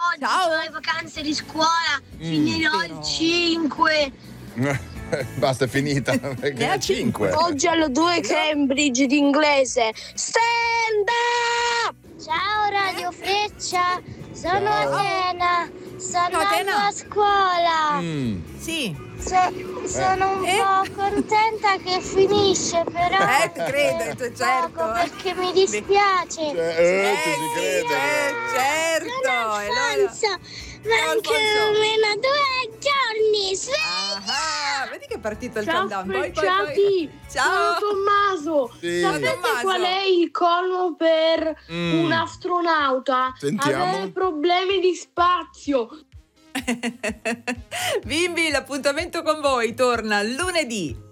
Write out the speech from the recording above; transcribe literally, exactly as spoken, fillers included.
oggi Ciao. ho le vacanze di scuola, Mm. finirò il cinque. Basta, è finita. Perché Ne ha è cinque. Oggi alle due Cambridge di inglese. Stand up! Ciao Radio Freccia, sono Ciao. Atena, sto andando Atena. a scuola. Mm. Sì. So- sono un Eh. po' contenta che finisce, però Eh, credo, è certo. poco perché mi dispiace. Cioè, eh, ci Eh, si sì, crede. eh, certo. Sono e allora- Alfonso, Ciao, mancano Alfonso. meno due giorni, sveglia! Ah, vedi che è partito il Ciao countdown. Poi, poi, Frecciati, poi. Ciao. sono Tommaso. Sì. Sapete Tommaso. qual è il colmo per Mm. un astronauta? Sentiamo. Avere problemi di spazio. Bimbi, l'appuntamento con voi torna lunedì